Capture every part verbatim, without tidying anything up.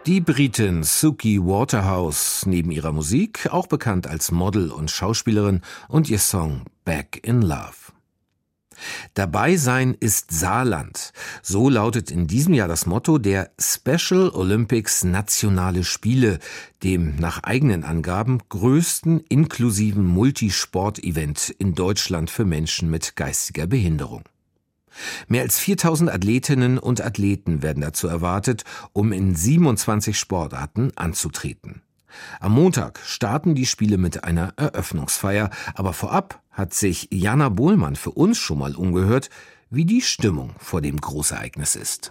Die Britin Suki Waterhouse, neben ihrer Musik auch bekannt als Model und Schauspielerin, und ihr Song Back in Love. Dabei sein ist Saarland. So lautet in diesem Jahr das Motto der Special Olympics Nationale Spiele, dem nach eigenen Angaben größten inklusiven Multisport-Event in Deutschland für Menschen mit geistiger Behinderung. Mehr als viertausend Athletinnen und Athleten werden dazu erwartet, um in siebenundzwanzig Sportarten anzutreten. Am Montag starten die Spiele mit einer Eröffnungsfeier, aber vorab hat sich Jana Bohlmann für uns schon mal umgehört, wie die Stimmung vor dem Großereignis ist.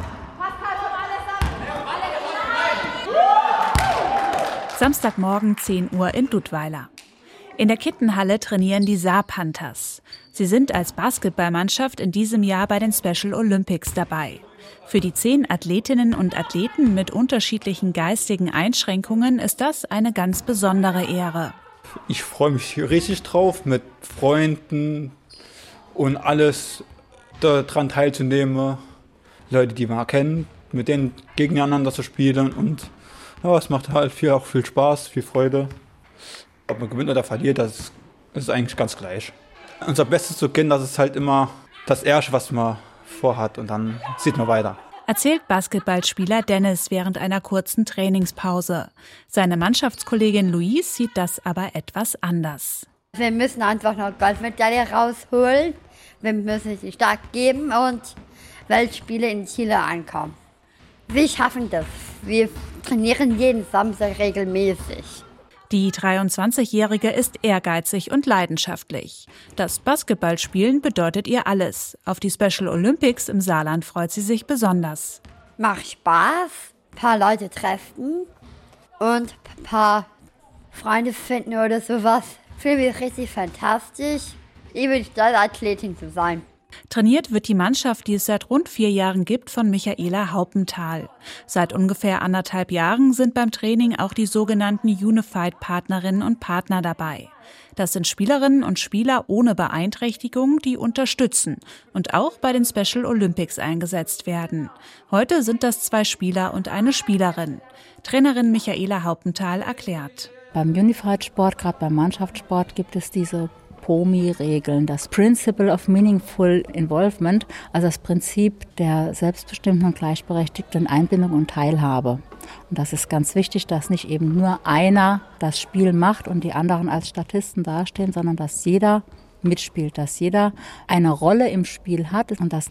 Samstagmorgen zehn Uhr in Dudweiler. In der Kittenhalle trainieren die Saar-Panthers. Sie sind als Basketballmannschaft in diesem Jahr bei den Special Olympics dabei. Für die zehn Athletinnen und Athleten mit unterschiedlichen geistigen Einschränkungen ist das eine ganz besondere Ehre. Ich freue mich richtig drauf, mit Freunden und alles daran teilzunehmen. Leute, die man kennt, mit denen gegeneinander zu spielen. Und ja, es macht halt viel, auch viel Spaß, viel Freude. Ob man gewinnt oder verliert, das ist eigentlich ganz gleich. Unser Bestes zu kennen, das ist halt immer das Erste, was man vorhat, und dann sieht man weiter. Erzählt Basketballspieler Dennis während einer kurzen Trainingspause. Seine Mannschaftskollegin Louise sieht das aber etwas anders. Wir müssen einfach noch Goldmedaille rausholen. Wir müssen sie stark geben und Weltspiele in Chile ankommen. Wir schaffen das. Wir trainieren jeden Samstag regelmäßig. Die dreiundzwanzigjährige ist ehrgeizig und leidenschaftlich. Das Basketballspielen bedeutet ihr alles. Auf die Special Olympics im Saarland freut sie sich besonders. Macht Spaß, ein paar Leute treffen und ein paar Freunde finden oder sowas. Fühle mich richtig fantastisch, liebe Athletin zu sein. Trainiert wird die Mannschaft, die es seit rund vier Jahren gibt, von Michaela Haupenthal. Seit ungefähr anderthalb Jahren sind beim Training auch die sogenannten Unified-Partnerinnen und Partner dabei. Das sind Spielerinnen und Spieler ohne Beeinträchtigung, die unterstützen und auch bei den Special Olympics eingesetzt werden. Heute sind das zwei Spieler und eine Spielerin. Trainerin Michaela Haupenthal erklärt. Beim Unified-Sport, gerade beim Mannschaftssport, gibt es diese P O M I-Regeln, das Principle of Meaningful Involvement, also das Prinzip der selbstbestimmten und gleichberechtigten Einbindung und Teilhabe. Und das ist ganz wichtig, dass nicht eben nur einer das Spiel macht und die anderen als Statisten dastehen, sondern dass jeder mitspielt, dass jeder eine Rolle im Spiel hat und dass